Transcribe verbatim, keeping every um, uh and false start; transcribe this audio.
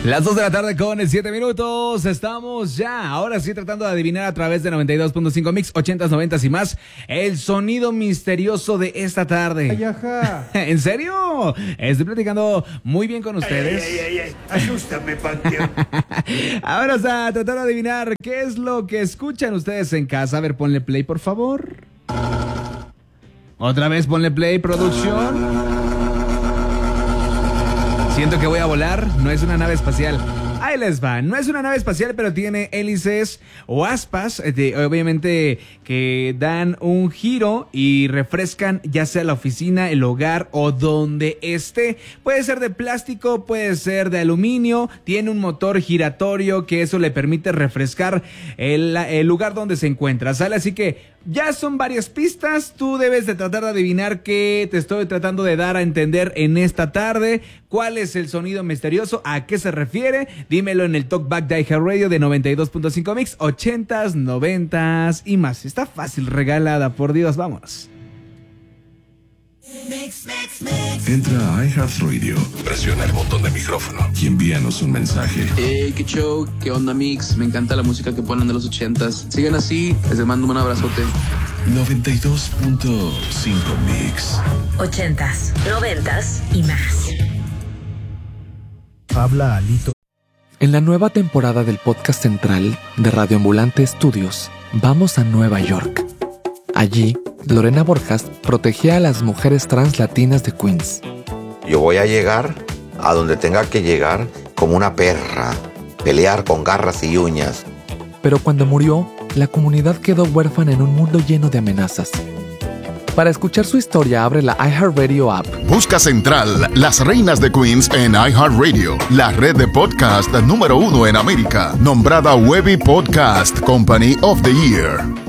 Las dos de la tarde con siete minutos, estamos ya, ahora sí tratando de adivinar a través de noventa y dos punto cinco Mix, ochentas, noventas y más, el sonido misterioso de esta tarde. Ay, ajá. ¿En serio? Estoy platicando muy bien con ustedes. Ay, ay, ay, ay. Asústame, Panteón. Ahora vamos a tratar de adivinar qué es lo que escuchan ustedes en casa. A ver, ponle play, por favor. Otra vez ponle play, producción. Siento que voy a volar, no es una nave espacial. Ahí les va, no es una nave espacial, pero tiene hélices o aspas, de, obviamente que dan un giro y refrescan ya sea la oficina, el hogar o donde esté. Puede ser de plástico, puede ser de aluminio, tiene un motor giratorio que eso le permite refrescar el, el lugar donde se encuentra, ¿sale? Así que ya son varias pistas, tú debes de tratar de adivinar qué te estoy tratando de dar a entender en esta tarde, cuál es el sonido misterioso, a qué se refiere, dímelo en el Talkback de iHeartRadio de noventa y dos punto cinco Mix, ochentas, noventas y más. Está fácil, regalada, por Dios, vámonos. Mix, mix, mix. Entra a iHeartRadio, presiona el botón de micrófono y envíanos un mensaje. Hey, qué show, qué onda, Mix. Me encanta la música que ponen de los ochentas. Sigan así, les mando un abrazote. noventa y dos punto cinco Mix. Ochentas, noventas y más. Habla Alito. En la nueva temporada del podcast central de Radio Ambulante Studios, vamos a Nueva York. Allí, Lorena Borjas protegía a las mujeres trans latinas de Queens. Yo voy a llegar a donde tenga que llegar como una perra, pelear con garras y uñas. Pero cuando murió, la comunidad quedó huérfana en un mundo lleno de amenazas. Para escuchar su historia, abre la iHeartRadio app. Busca Central, Las Reinas de Queens en iHeartRadio, la red de podcast número uno en América, nombrada Webby Podcast Company of the Year.